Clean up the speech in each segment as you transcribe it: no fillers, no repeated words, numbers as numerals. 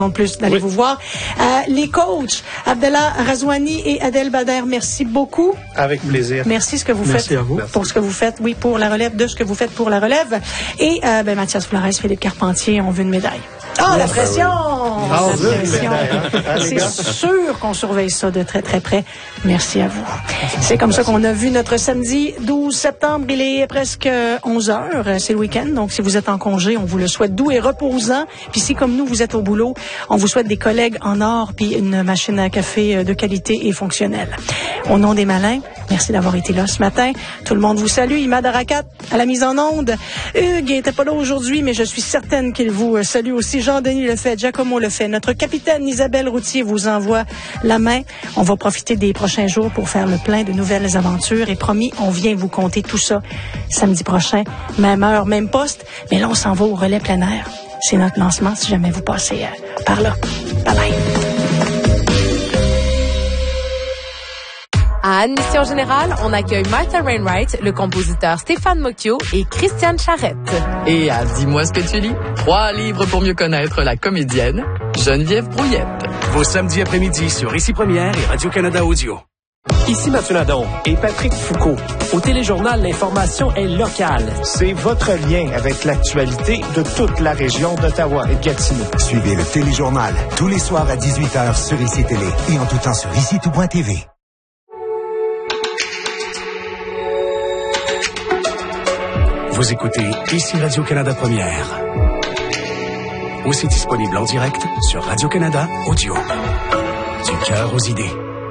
En plus d'aller vous voir. Les coachs, Abdallah Razouani et Adel Bader, merci beaucoup. Avec plaisir. Merci ce que vous faites à vous. Pour ce que vous faites, oui, pour la relève, de ce que vous faites pour la relève. Et Mathias Flores, Philippe Carpentier, on veut une médaille. La pression! La pression. C'est sûr qu'on surveille ça de très, très près. Merci à vous. C'est comme ça qu'on a vu notre samedi 12 septembre. Il est presque 11 heures. C'est le week-end. Donc, si vous êtes en congé, on vous le souhaite doux et reposant. Puis si, comme nous, vous êtes au boulot, on vous souhaite des collègues en or puis une machine à café de qualité et fonctionnelle. Au nom des malins, merci d'avoir été là ce matin. Tout le monde vous salue. Imad Arakat à la mise en onde. Hugues n'était pas là aujourd'hui, mais je suis certaine qu'il vous salue aussi. Jean-Denis le fait, Giacomo le fait. Notre capitaine Isabelle Routier vous envoie la main. On va profiter des prochains jours pour faire le plein de nouvelles aventures. Et promis, on vient vous conter tout ça samedi prochain. Même heure, même poste. Mais là, on s'en va au relais plein air. C'est notre lancement si jamais vous passez par là. Bye bye. À Admission Générale, on accueille Martha Wainwright, le compositeur Stéphane Mocchio et Christiane Charette. Et à Dis-moi ce que tu lis, 3 livres pour mieux connaître la comédienne Geneviève Brouillette. Vos samedis après-midi sur Ici Première et Radio-Canada Audio. Ici Mathieu Nadon et Patrick Foucault. Au Téléjournal, l'information est locale. C'est votre lien avec l'actualité de toute la région d'Ottawa et de Gatineau. Suivez le Téléjournal tous les soirs à 18h sur Ici Télé et en tout temps sur IciTout.tv. Vous écoutez Ici Radio-Canada Première. Aussi disponible en direct sur Radio-Canada Audio. Du cœur aux idées.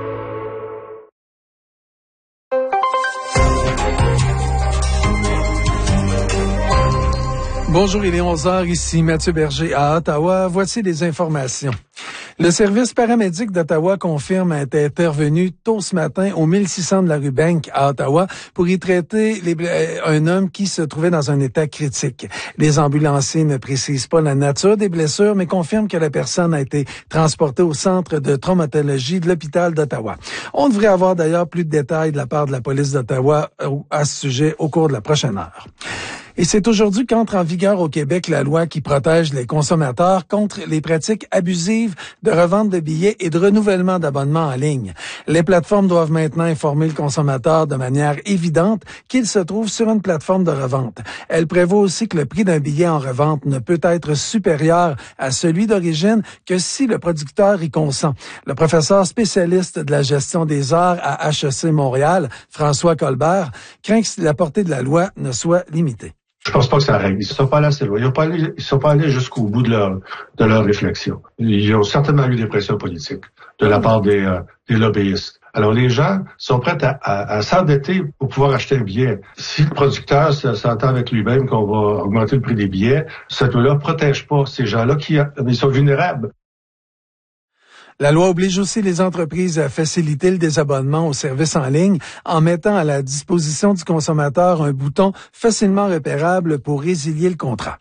Bonjour, il est 11h, ici Mathieu Berger à Ottawa. Voici les informations. Le service paramédic d'Ottawa confirme être intervenu tôt ce matin au 1600 de la rue Bank à Ottawa pour y traiter un homme qui se trouvait dans un état critique. Les ambulanciers ne précisent pas la nature des blessures, mais confirment que la personne a été transportée au centre de traumatologie de l'hôpital d'Ottawa. On devrait avoir d'ailleurs plus de détails de la part de la police d'Ottawa à ce sujet au cours de la prochaine heure. Et c'est aujourd'hui qu'entre en vigueur au Québec la loi qui protège les consommateurs contre les pratiques abusives de revente de billets et de renouvellement d'abonnements en ligne. Les plateformes doivent maintenant informer le consommateur de manière évidente qu'il se trouve sur une plateforme de revente. Elle prévoit aussi que le prix d'un billet en revente ne peut être supérieur à celui d'origine que si le producteur y consent. Le professeur spécialiste de la gestion des heures à HEC Montréal, François Colbert, craint que la portée de la loi ne soit limitée. Je pense pas que ça règle. Ils ne sont pas allés assez loin. Ils sont pas allés jusqu'au bout de leur réflexion. Ils ont certainement eu des pressions politiques de la part des lobbyistes. Alors, les gens sont prêts à s'endetter pour pouvoir acheter un billet. Si le producteur s'entend avec lui-même qu'on va augmenter le prix des billets, cette loi-là protège pas ces gens-là ils sont vulnérables. La loi oblige aussi les entreprises à faciliter le désabonnement aux services en ligne en mettant à la disposition du consommateur un bouton facilement repérable pour résilier le contrat.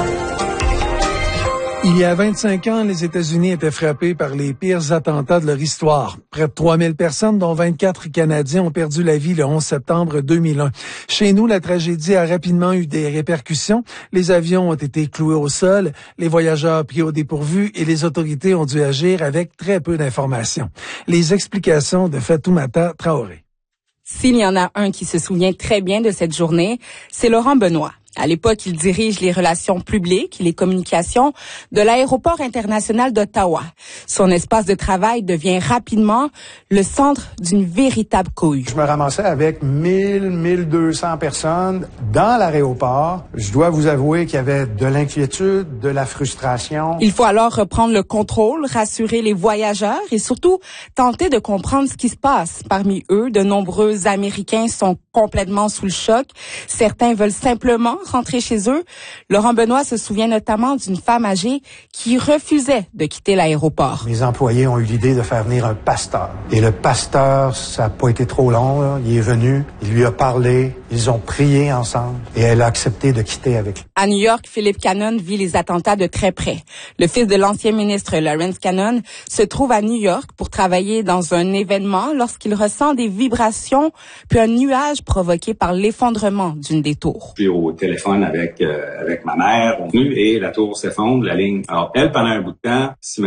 Il y a 25 ans, les États-Unis étaient frappés par les pires attentats de leur histoire. Près de 3000 personnes, dont 24 Canadiens, ont perdu la vie le 11 septembre 2001. Chez nous, la tragédie a rapidement eu des répercussions. Les avions ont été cloués au sol, les voyageurs pris au dépourvu et les autorités ont dû agir avec très peu d'informations. Les explications de Fatoumata Traoré. S'il y en a un qui se souvient très bien de cette journée, c'est Laurent Benoît. À l'époque, il dirige les relations publiques et les communications de l'aéroport international d'Ottawa. Son espace de travail devient rapidement le centre d'une véritable cohue. Je me ramassais avec 1200 personnes dans l'aéroport. Je dois vous avouer qu'il y avait de l'inquiétude, de la frustration. Il faut alors reprendre le contrôle, rassurer les voyageurs et surtout tenter de comprendre ce qui se passe. Parmi eux, de nombreux Américains sont complètement sous le choc. Certains veulent simplement rentrer chez eux. Laurent Benoît se souvient notamment d'une femme âgée qui refusait de quitter l'aéroport. Mes employés ont eu l'idée de faire venir un pasteur. Et le pasteur, ça n'a pas été trop long, là. Il est venu, il lui a parlé, ils ont prié ensemble et elle a accepté de quitter avec lui. À New York, Philip Cannon vit les attentats de très près. Le fils de l'ancien ministre Lawrence Cannon se trouve à New York pour travailler dans un événement lorsqu'il ressent des vibrations puis un nuage provoqué par l'effondrement d'une des tours. Je suis au téléphone avec ma mère et la tour s'effondre, la ligne. Alors elle, pendant un bout de temps,